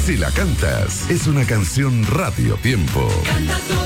Si la cantas, es una canción Radio Tiempo. Canta tu